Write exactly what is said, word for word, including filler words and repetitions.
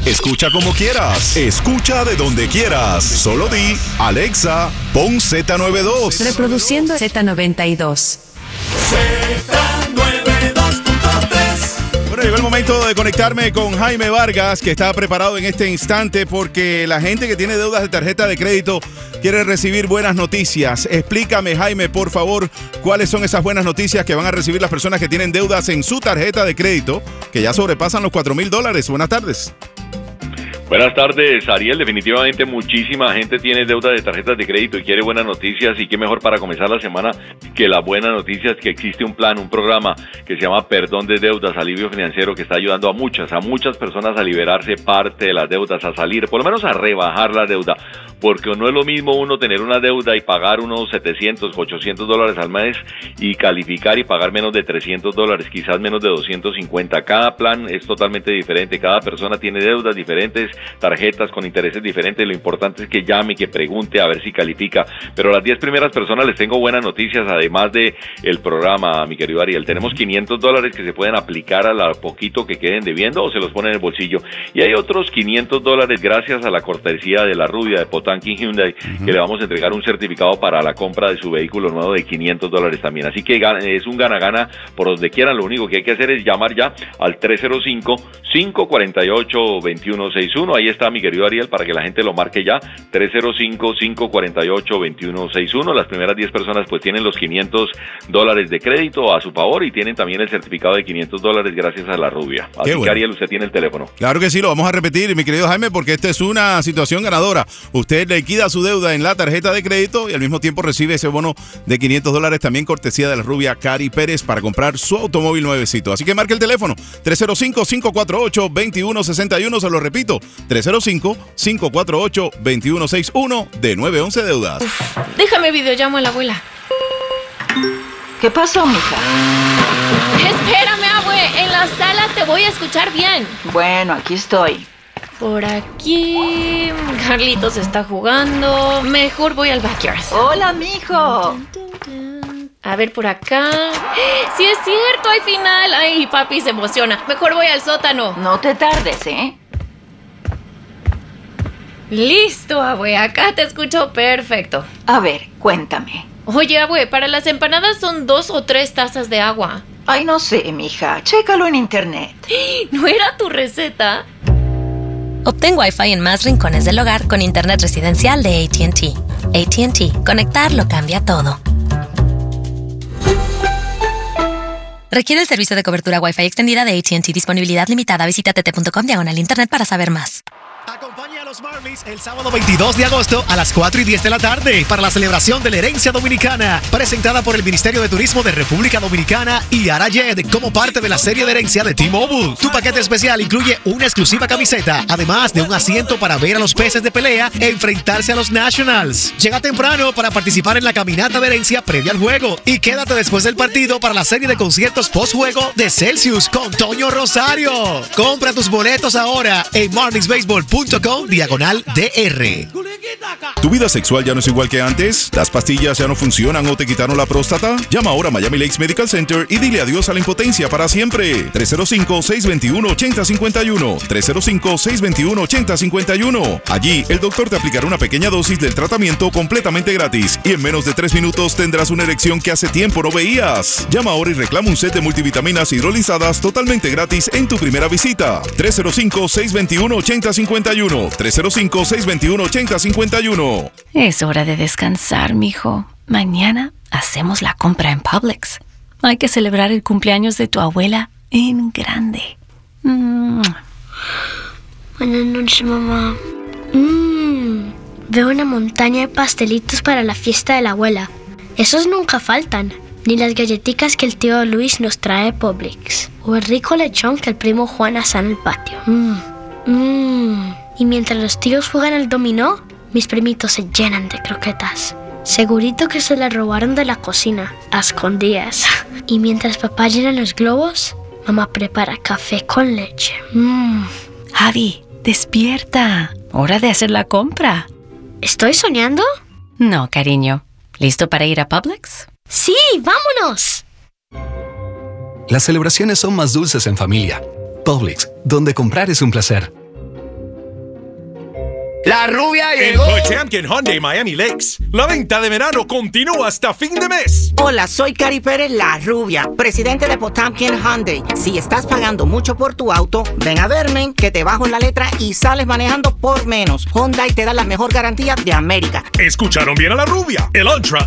Escucha como quieras. Escucha de donde quieras. Solo di, Alexa, pon Z noventa y dos. Reproduciendo Z noventa y dos. Z noventa y dos punto tres. Bueno, llegó el momento de conectarme con Jaime Vargas, que está preparado en este instante porque la gente que tiene deudas de tarjeta de crédito quiere recibir buenas noticias. Explícame, Jaime, por favor, cuáles son esas buenas noticias que van a recibir las personas que tienen deudas en su tarjeta de crédito, que ya sobrepasan los cuatro mil dólares. Buenas tardes. Buenas tardes, Ariel. Definitivamente muchísima gente tiene deuda de tarjetas de crédito y quiere buenas noticias, y qué mejor para comenzar la semana que la buena noticia es que existe un plan, un programa que se llama Perdón de Deudas, Alivio Financiero, que está ayudando a muchas, a muchas personas a liberarse parte de las deudas, a salir, por lo menos a rebajar la deuda, porque no es lo mismo uno tener una deuda y pagar unos setecientos, ochocientos dólares al mes y calificar y pagar menos de trescientos dólares, quizás menos de doscientos cincuenta. Cada plan es totalmente diferente, cada persona tiene deudas diferentes, tarjetas con intereses diferentes. Lo importante es que llame y que pregunte a ver si califica. Pero a las diez primeras personas les tengo buenas noticias, además de el programa, mi querido Ariel. Tenemos quinientos dólares que se pueden aplicar a lo poquito que queden debiendo o se los ponen en el bolsillo. Y hay otros quinientos dólares gracias a la cortesía de la rubia de Potanqui Hyundai, uh-huh, que le vamos a entregar un certificado para la compra de su vehículo nuevo de quinientos dólares también. Así que es un gana-gana por donde quieran. Lo único que hay que hacer es llamar ya al tres cero cinco, cinco cuatro ocho, dos uno seis uno. Ahí está, mi querido Ariel, para que la gente lo marque ya, tres cero cinco, cinco cuatro ocho, dos uno seis uno. Las primeras diez personas pues tienen los quinientos dólares de crédito a su favor y tienen también el certificado de quinientos dólares gracias a la rubia. Así bueno. Que, Ariel, usted tiene el teléfono. Claro que sí, lo vamos a repetir, mi querido Jaime, porque esta es una situación ganadora. Usted liquida su deuda en la tarjeta de crédito y al mismo tiempo recibe ese bono de quinientos dólares, también cortesía de la rubia Cari Pérez, para comprar su automóvil nuevecito. Así que marque el teléfono, tres cero cinco, cinco cuatro ocho, dos uno seis uno, se lo repito, tres cero cinco, cinco cuatro ocho, dos uno seis uno, de nueve once Deudas. Uf, déjame videollamo a la abuela. ¿Qué pasó, mija? Espérame, abue, en la sala te voy a escuchar bien. Bueno, aquí estoy. Por aquí, Carlitos está jugando. Mejor voy al backyard. Hola, mijo. A ver, por acá. ¡Sí es cierto! ¡Hay final! ¡Ay, papi se emociona! Mejor voy al sótano. No te tardes, ¿eh? Listo, abue. Acá te escucho perfecto. A ver, cuéntame. Oye, abue, para las empanadas son dos o tres tazas de agua. Ay, no sé, mija. Chécalo en internet. ¿No era tu receta? Obtén Wi-Fi en más rincones del hogar con internet residencial de A T and T. A T and T. Conectar lo cambia todo. Requiere el servicio de cobertura Wi-Fi extendida de A T and T. Disponibilidad limitada. Visita t t punto com diagonal internet para saber más. Acompaña a los Marlins el sábado veintidós de agosto a las cuatro y diez de la tarde para la celebración de la herencia dominicana, presentada por el Ministerio de Turismo de República Dominicana y Arayed como parte de la serie de herencia de T-Mobile. Tu paquete especial incluye una exclusiva camiseta, además de un asiento para ver a los peces de pelea e enfrentarse a los Nationals. Llega temprano para participar en la caminata de herencia previa al juego y quédate después del partido para la serie de conciertos post-juego de Celsius con Toño Rosario. Compra tus boletos ahora en marlins baseball punto com diagonal D R. ¿Tu vida sexual ya no es igual que antes? ¿Las pastillas ya no funcionan o te quitaron la próstata? Llama ahora a Miami Lakes Medical Center y dile adiós a la impotencia para siempre. tres cero cinco, seis dos uno, ocho cero cinco uno. tres cero cinco, seis dos uno, ocho cero cinco uno. Allí, el doctor te aplicará una pequeña dosis del tratamiento completamente gratis y en menos de tres minutos tendrás una erección que hace tiempo no veías. Llama ahora y reclama un set de multivitaminas hidrolizadas totalmente gratis en tu primera visita. tres cero cinco, seis dos uno, ocho cero cinco uno. tres cero cinco, seis dos uno, ocho cero cinco uno. Es hora de descansar, mijo. Mañana hacemos la compra en Publix. Hay que celebrar el cumpleaños de tu abuela en grande. Mm. Buenas noches, mamá. Mm. Veo una montaña de pastelitos para la fiesta de la abuela. Esos nunca faltan. Ni las galletitas que el tío Luis nos trae de Publix. O el rico lechón que el primo Juan asa en el patio. Mmm. Mmm. Y mientras los tíos juegan al dominó, mis primitos se llenan de croquetas. Segurito que se las robaron de la cocina, a escondidas. Y mientras papá llena los globos, mamá prepara café con leche. Mmm. Javi, despierta. Hora de hacer la compra. ¿Estoy soñando? No, cariño. ¿Listo para ir a Publix? ¡Sí, vámonos! Las celebraciones son más dulces en familia. Publix, donde comprar es un placer. La rubia En llegó. Potemkin Hyundai Miami Lakes, la venta de verano continúa hasta fin de mes. Hola, soy Cari Pérez, la rubia, presidente de Potemkin Hyundai. Si estás pagando mucho por tu auto, ven a verme, que te bajo en la letra y sales manejando por menos. Hyundai te da la mejor garantía de América. Escucharon bien a la rubia. El Elantra